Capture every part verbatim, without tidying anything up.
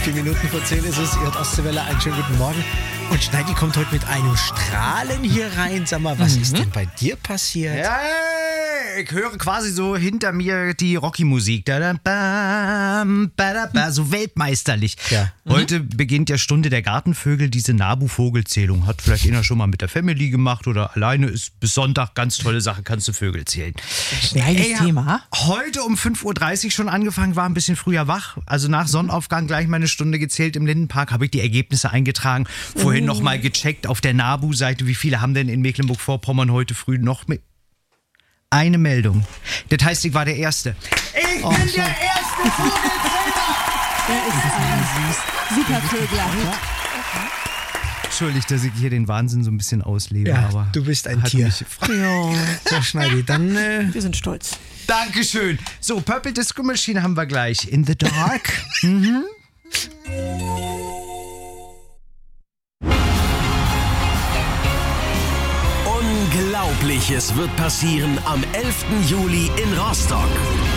Vier Minuten vor zehn ist es, ihr hört Ostseewelle, einen schönen guten Morgen. Und Schneidi kommt heute mit einem Strahlen hier rein. Sag mal, was mhm. ist denn bei dir passiert? Ja, ich höre quasi so hinter mir die Rocky-Musik. Da, da, bam, ba, da, ba, so weltmeisterlich. Ja. Heute mhm. beginnt der Stunde der Gartenvögel, diese Nabu-Vogelzählung. Hat vielleicht einer schon mal mit der Family gemacht oder alleine. Ist bis Sonntag ganz tolle Sache, kannst du Vögel zählen. Gleiches Ey, Thema. Heute um fünf Uhr dreißig schon angefangen, war ein bisschen früher wach. Also nach Sonnenaufgang gleich mal eine Stunde gezählt im Lindenpark. Habe ich die Ergebnisse eingetragen. Vorhin oh. noch mal gecheckt auf der Nabu-Seite. Wie viele haben denn in Mecklenburg-Vorpommern heute früh noch mit? Eine Meldung. Das heißt, ich war der Erste. Ich oh, bin so. der erste Vogelzähler! Der ist ein süß. Super Vögler. Ja. Entschuldigt, dass ich hier den Wahnsinn so ein bisschen auslebe. Ja, aber du bist ein Tier. Ja. So, Schneidi, dann... Äh Wir sind stolz. Dankeschön. So, Purple Disco Machine haben wir gleich. In the Dark. mhm. Unglaubliches wird passieren am elften Juli in Rostock.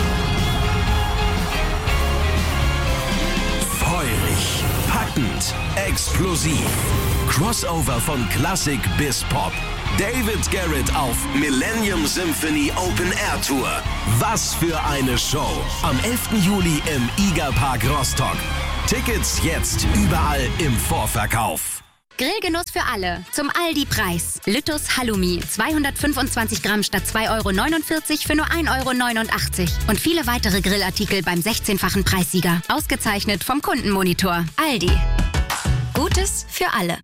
Feurig, packend, explosiv. Crossover von Klassik bis Pop. David Garrett auf Millennium Symphony Open Air Tour. Was für eine Show. Am elften Juli im Iga Park Rostock. Tickets jetzt überall im Vorverkauf. Grillgenuss für alle. Zum Aldi-Preis. Lüttus Halloumi. zweihundertfünfundzwanzig Gramm statt zwei Euro neunundvierzig für nur ein Euro neunundachtzig. Und viele weitere Grillartikel beim sechzehnfachen Preissieger. Ausgezeichnet vom Kundenmonitor. Aldi. Gutes für alle.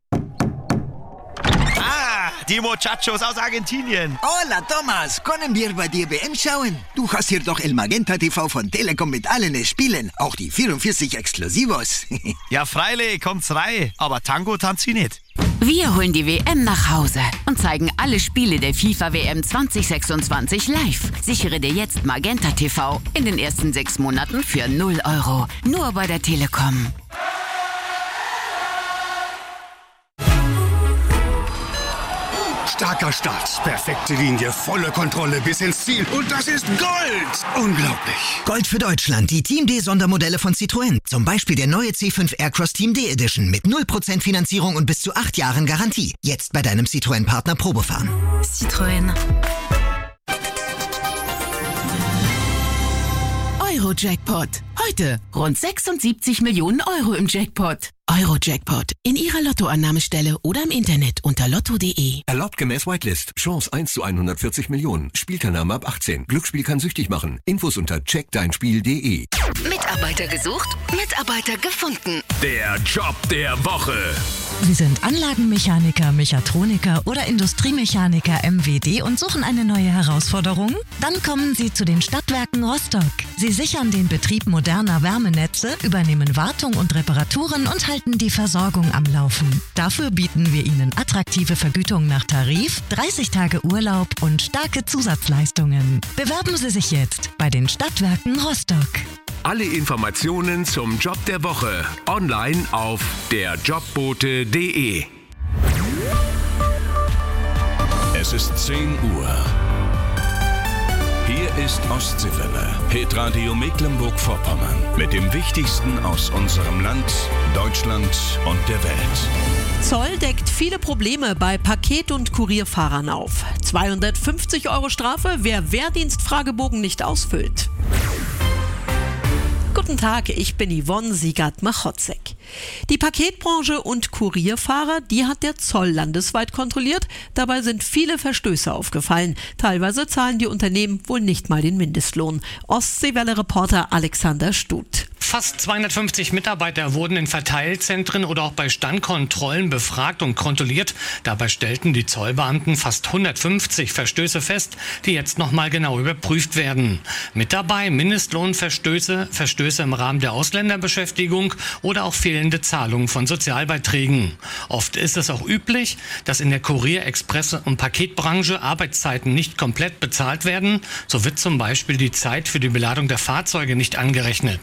Ah, die Muchachos aus Argentinien. Hola, Thomas. Können wir bei dir W M schauen? Du hast hier doch El Magenta T V von Telekom mit allen Spielen. Auch die vierundvierzig Exklusivos. Ja, freilich, kommt's rein. Aber Tango tanzt sie nicht. Wir holen die W M nach Hause und zeigen alle Spiele der FIFA W M zwanzig sechsundzwanzig live. Sichere dir jetzt Magenta T V in den ersten sechs Monaten für null Euro. Nur bei der Telekom. Starker Start, perfekte Linie, volle Kontrolle bis ins Ziel. Und das ist Gold! Unglaublich. Gold für Deutschland, die Team D-Sondermodelle von Citroën. Zum Beispiel der neue C fünf Aircross Team D Edition mit null Prozent Finanzierung und bis zu acht Jahren Garantie. Jetzt bei deinem Citroën-Partner Probefahren. Citroën. Euro-Jackpot. Heute rund sechsundsiebzig Millionen Euro im Jackpot. Euro-Jackpot. In Ihrer Lottoannahmestelle oder im Internet unter lotto punkt de. Erlaubt gemäß Whitelist. Chance eins zu hundertvierzig Millionen. Spielteilnahme ab achtzehn. Glücksspiel kann süchtig machen. Infos unter check dein spiel punkt de. Mitarbeiter gesucht, Mitarbeiter gefunden. Der Job der Woche. Sie sind Anlagenmechaniker, Mechatroniker oder Industriemechaniker M W D und suchen eine neue Herausforderung? Dann kommen Sie zu den Stadtwerken Rostock. Sie sichern den Betrieb moderner Wärmenetze, übernehmen Wartung und Reparaturen und halten die Versorgung am Laufen. Dafür bieten wir Ihnen attraktive Vergütung nach Tarif, dreißig Tage Urlaub und starke Zusatzleistungen. Bewerben Sie sich jetzt bei den Stadtwerken Rostock. Alle Informationen zum Job der Woche online auf der jobbote punkt de. Es ist zehn Uhr. Hier ist Ostseewelle, Hitradio Mecklenburg-Vorpommern. Mit dem Wichtigsten aus unserem Land, Deutschland und der Welt. Zoll deckt viele Probleme bei Paket- und Kurierfahrern auf. zweihundertfünfzig Euro Strafe, wer Wehrdienstfragebogen nicht ausfüllt. Guten Tag, ich bin Yvonne Siegert-Machotzek. Die Paketbranche und Kurierfahrer, die hat der Zoll landesweit kontrolliert. Dabei sind viele Verstöße aufgefallen. Teilweise zahlen die Unternehmen wohl nicht mal den Mindestlohn. Ostseewelle-Reporter Alexander Stuth. Fast zweihundertfünfzig Mitarbeiter wurden in Verteilzentren oder auch bei Standkontrollen befragt und kontrolliert. Dabei stellten die Zollbeamten fast hundertfünfzig Verstöße fest, die jetzt nochmal genau überprüft werden. Mit dabei Mindestlohnverstöße, Verstöße im Rahmen der Ausländerbeschäftigung oder auch fehlende Zahlungen von Sozialbeiträgen. Oft ist es auch üblich, dass in der Kurier-, Express- und Paketbranche Arbeitszeiten nicht komplett bezahlt werden. So wird zum Beispiel die Zeit für die Beladung der Fahrzeuge nicht angerechnet.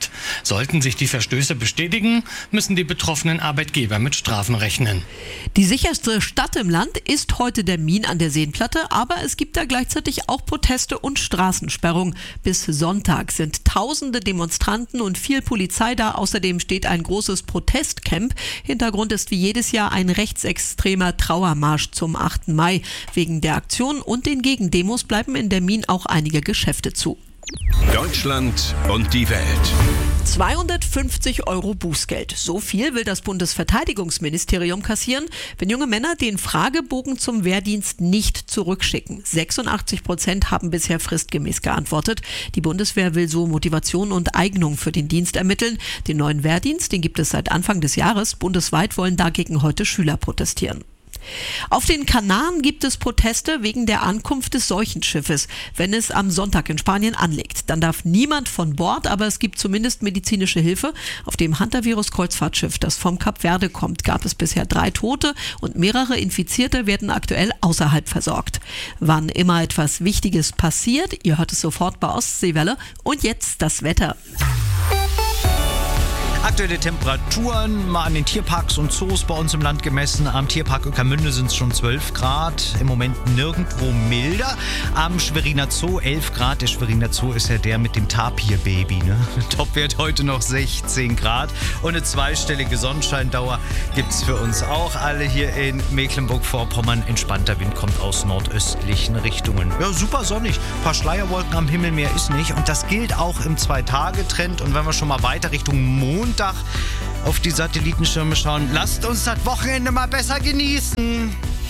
Sollten sich die Verstöße bestätigen, müssen die betroffenen Arbeitgeber mit Strafen rechnen. Die sicherste Stadt im Land ist heute der Min an der Seenplatte, aber es gibt da gleichzeitig auch Proteste und Straßensperrungen. Bis Sonntag sind tausende Demonstranten und viel Polizei da. Außerdem steht ein großes Protestcamp. Hintergrund ist wie jedes Jahr ein rechtsextremer Trauermarsch zum achten Mai. Wegen der Aktion und den Gegendemos bleiben in der Min auch einige Geschäfte zu. Deutschland und die Welt. zweihundertfünfzig Euro Bußgeld. So viel will das Bundesverteidigungsministerium kassieren, wenn junge Männer den Fragebogen zum Wehrdienst nicht zurückschicken. sechsundachtzig Prozent haben bisher fristgemäß geantwortet. Die Bundeswehr will so Motivation und Eignung für den Dienst ermitteln. Den neuen Wehrdienst, den gibt es seit Anfang des Jahres. Bundesweit wollen dagegen heute Schüler protestieren. Auf den Kanaren gibt es Proteste wegen der Ankunft des Seuchenschiffes, wenn es am Sonntag in Spanien anlegt. Dann darf niemand von Bord, aber es gibt zumindest medizinische Hilfe. Auf dem Hantavirus-Kreuzfahrtschiff, das vom Kap Verde kommt, gab es bisher drei Tote und mehrere Infizierte werden aktuell außerhalb versorgt. Wann immer etwas Wichtiges passiert, ihr hört es sofort bei Ostseewelle. Und jetzt das Wetter. Aktuelle Temperaturen mal an den Tierparks und Zoos bei uns im Land gemessen. Am Tierpark Ueckermünde sind es schon zwölf Grad, im Moment nirgendwo milder. Am Schweriner Zoo elf Grad. Der Schweriner Zoo ist ja der mit dem Tapir-Baby. Ne? Topwert heute noch sechzehn Grad. Und eine zweistellige Sonnenscheindauer gibt es für uns auch alle hier in Mecklenburg-Vorpommern. Entspannter Wind kommt aus nordöstlichen Richtungen. Ja, super sonnig. Ein paar Schleierwolken am Himmel, mehr ist nicht. Und das gilt auch im Zwei-Tage-Trend. Und wenn wir schon mal weiter Richtung Mond auf die Satellitenschirme schauen. Lasst uns das Wochenende mal besser genießen.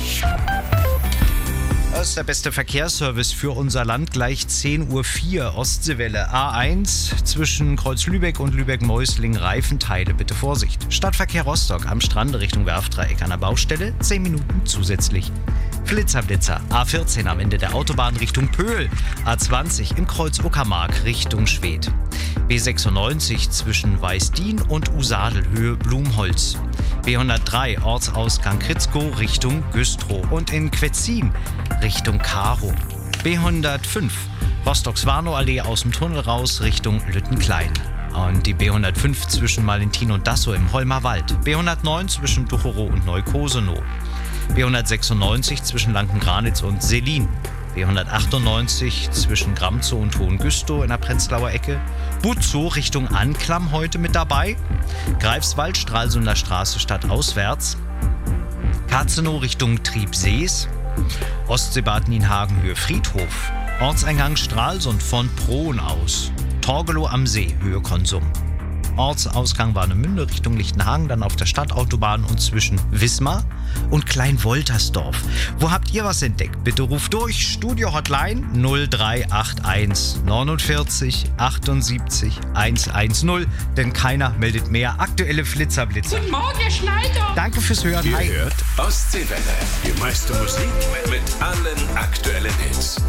Das ist der beste Verkehrsservice für unser Land. Gleich zehn Uhr vier Ostseewelle A eins zwischen Kreuz Lübeck und Lübeck-Mäusling Reifenteile. Bitte Vorsicht. Stadtverkehr Rostock am Strand Richtung Werftdreieck an der Baustelle. zehn Minuten zusätzlich. Flitzer-Blitzer. A vierzehn am Ende der Autobahn Richtung Pöhl. A zwanzig im Kreuz Uckermark Richtung Schwedt. B sechsundneunzig zwischen Weißdien und Usadel Höhe Blumholz. B hundertdrei Ortsausgang Kritzkow Richtung Güstrow und in Quetzin Richtung Karow. B hundertfünf Rostock-Swarnow-Allee aus dem Tunnel raus Richtung Lüttenklein. Und die B hundertfünf zwischen Malentin und Dassow im Holmer Wald. B hundertneun zwischen Ducherow und Neukosenow. B hundertsechsundneunzig zwischen Lanken-Granitz und Selin. B hundertachtundneunzig zwischen Gramzow und Hohengüstow in der Prenzlauer Ecke. Butzow Richtung Anklam heute mit dabei. Greifswald, Stralsunder Straße stadtauswärts. Katzenow Richtung Triebsees. Ostseebad Nienhagen Höhe Friedhof. Ortseingang Stralsund von Prohn aus. Torgelow am See Höhe Konsum. Ortsausgang Warnemünde Richtung Lichtenhagen, dann auf der Stadtautobahn und zwischen Wismar und Klein-Woltersdorf. Wo habt ihr was entdeckt? Bitte ruft durch. Studio-Hotline null drei acht eins neunundvierzig achtundsiebzig hundertzehn, denn keiner meldet mehr. Aktuelle Flitzerblitzer. Guten Morgen, Herr Schneider. Danke fürs Hören. Ihr Hi. hört Ostseewelle. Die meiste Musik mit allen aktuellen Hits.